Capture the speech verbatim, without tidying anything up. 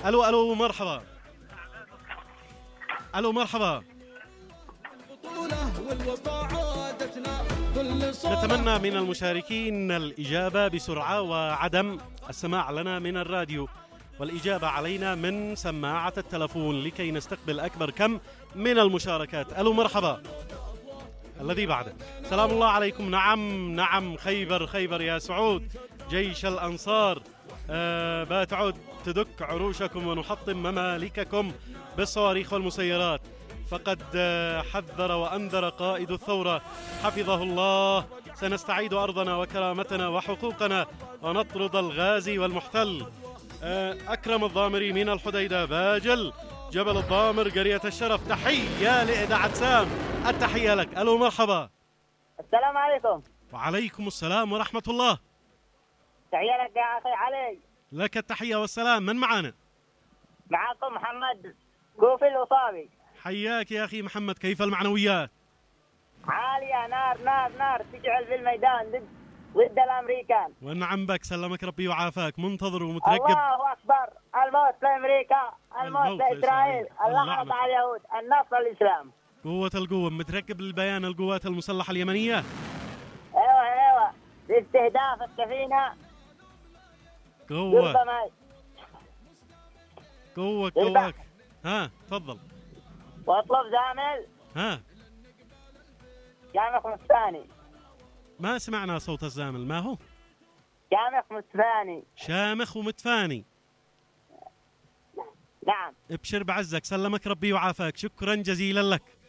الو الو مرحبا. الو مرحبا. نتمنى من المشاركين الإجابة بسرعة وعدم السماع لنا من الراديو، والإجابة علينا من سماعة التلفون لكي نستقبل أكبر كم من المشاركات. ألو مرحبا. الذي بعده. سلام الله عليكم. نعم نعم خيبر خيبر يا سعود، جيش الأنصار. آه بتعود تدك عروشكم ونحطم ممالككم بالصواريخ والمسيرات. فقد حذر وأنذر قائد الثورة حفظه الله، سنستعيد أرضنا وكرامتنا وحقوقنا ونطرد الغازي والمحتل. أكرم الضامري من الحديدة باجل جبل الضامر قرية الشرف. تحية لإذاعة سام، التحية لك. ألو مرحبا. السلام عليكم. وعليكم السلام ورحمة الله. تحية لك يا أخي علي. لك التحية والسلام. من معنا؟ معكم محمد كوفي الوصابي. حياك يا أخي محمد، كيف المعنويات؟ عالية، نار نار نار تشعل في الميدان ضد ضد الأمريكان. ونعم بك، سلمك ربي وعافاك. منتظر ومترقب. الله أكبر. الموت لأمريكا، الموت لإسرائيل، اللعنة على اليهود، النصر للإسلام. قوة القوة. مترقب للبيان القوات المسلحة اليمنية. ايوه ايوه باستهداف السفينة. قوة قوة قوة. ها تفضل. واطلب زامل. ها شامخ مستفاني. ما سمعنا صوت الزامل. ما هو؟ شامخ مستفاني. شامخ ومتفاني. نعم. ابشر بعزك، سلمك ربي وعافاك. شكرا جزيلا لك.